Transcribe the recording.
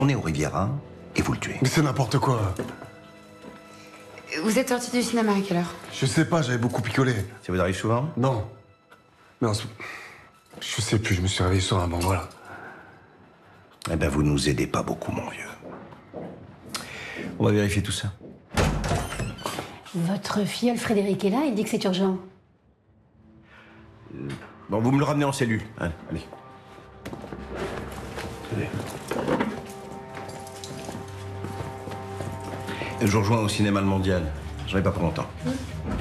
On est au Riviera et vous le tuez. Mais c'est n'importe quoi. Vous êtes sorti du cinéma à quelle heure? Je sais pas, j'avais beaucoup picolé. Ça vous arrive souvent? Non. Mais je sais plus, je me suis réveillé sur un banc, voilà. Eh ben, vous nous aidez pas beaucoup, mon vieux. On va vérifier tout ça. Votre filleul Frédéric est là, il dit que c'est urgent. Bon, vous me le ramenez en cellule. Hein, allez. Allez. Et je vous rejoins au cinéma Le Mondial. J'en ai pas pour longtemps.